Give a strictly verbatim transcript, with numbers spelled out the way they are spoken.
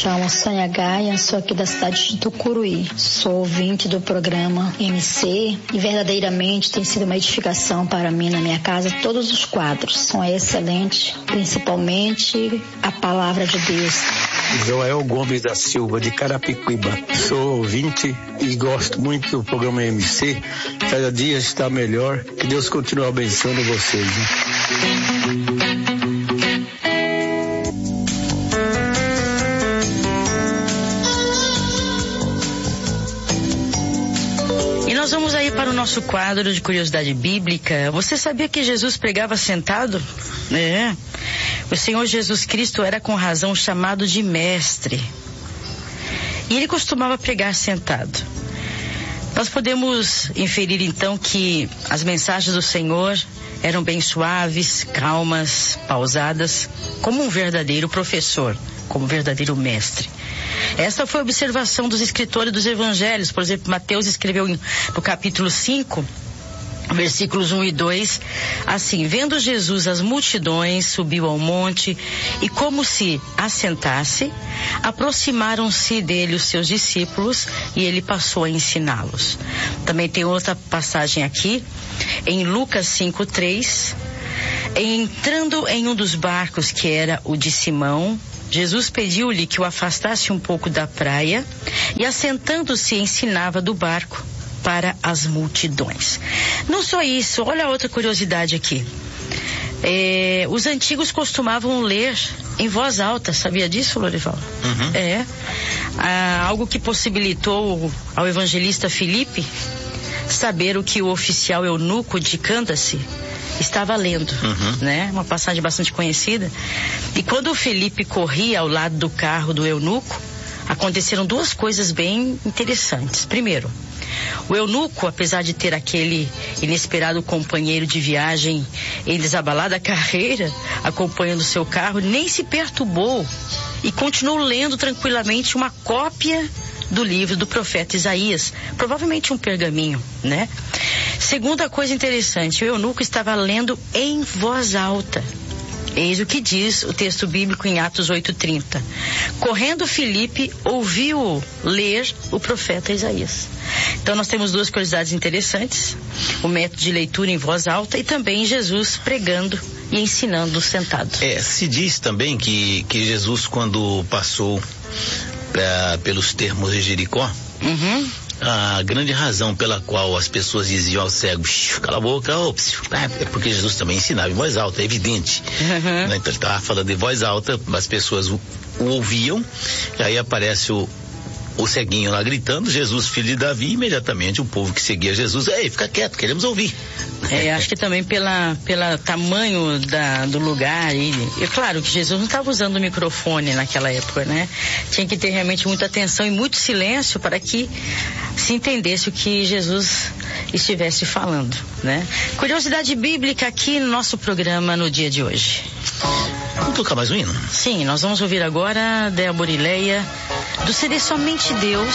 chamo Sônia Gaia, sou aqui da cidade de Tucuruí. Sou ouvinte do programa M C e verdadeiramente tem sido uma edificação para mim na minha casa. Todos os quadros são excelentes, principalmente a palavra de Deus. Joel Gomes da Silva, de Carapicuíba. Sou ouvinte e gosto muito do programa M C. Cada dia está melhor. Que Deus continue abençoando vocês. Né? E nós vamos aí para o nosso quadro de curiosidade bíblica. Você sabia que Jesus pregava sentado? É. O Senhor Jesus Cristo era com razão chamado de mestre. E ele costumava pregar sentado. Nós podemos inferir então que as mensagens do Senhor eram bem suaves, calmas, pausadas, como um verdadeiro professor, como um verdadeiro mestre. Essa foi a observação dos escritores dos evangelhos. Por exemplo, Mateus escreveu no capítulo cinco, versículos um e dois, assim: vendo Jesus as multidões, subiu ao monte e, como se assentasse, aproximaram-se dele os seus discípulos e ele passou a ensiná-los. Também tem outra passagem aqui, em Lucas cinco, três, entrando em um dos barcos, que era o de Simão, Jesus pediu-lhe que o afastasse um pouco da praia e, assentando-se, ensinava do barco para as multidões. Não só isso, olha outra curiosidade aqui. É, os antigos costumavam ler em voz alta, sabia disso, Lorival? Uhum. É. Ah, algo que possibilitou ao evangelista Filipe saber o que o oficial eunuco de Cândace estava lendo, uhum. né? Uma passagem bastante conhecida. E quando o Filipe corria ao lado do carro do eunuco, aconteceram duas coisas bem interessantes. Primeiro, o eunuco, apesar de ter aquele inesperado companheiro de viagem em desabalada carreira, acompanhando seu carro, nem se perturbou e continuou lendo tranquilamente uma cópia do livro do profeta Isaías, provavelmente um pergaminho, né? Segunda coisa interessante, o eunuco estava lendo em voz alta. Eis o que diz o texto bíblico em Atos oito, trinta. Correndo Filipe, ouviu ler o profeta Isaías. Então nós temos duas curiosidades interessantes: o método de leitura em voz alta e também Jesus pregando e ensinando sentado. É, se diz também que, que Jesus, quando passou pra, pelos termos de Jericó, uhum. a grande razão pela qual as pessoas diziam ao cego, cala a boca, oh, é porque Jesus também ensinava em voz alta, é evidente. Uhum. Né? Então ele estava falando em voz alta, as pessoas o, o ouviam, e aí aparece o, o ceguinho lá gritando, Jesus, filho de Davi, e imediatamente o povo que seguia Jesus, ei, fica quieto, queremos ouvir. É, acho que também pela, pela tamanho da, do lugar, e é claro que Jesus não estava usando o microfone naquela época, né? Tinha que ter realmente muita atenção e muito silêncio para que se entendesse o que Jesus estivesse falando, né? Curiosidade bíblica aqui no nosso programa no dia de hoje. Vamos tocar mais um hino? Sim, nós vamos ouvir agora Débora e Leia, do C D Somente Deus.